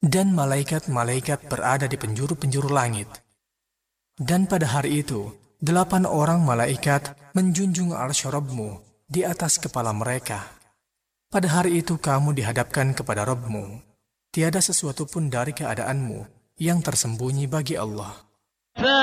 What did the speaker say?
dan malaikat-malaikat berada di penjuru-penjuru langit. Dan pada hari itu, 8 orang malaikat menjunjung arsy Rabb-Mu di atas kepala mereka. Pada hari itu kamu dihadapkan kepada Rabb-Mu. Tiada sesuatu pun dari keadaanmu yang tersembunyi bagi Allah.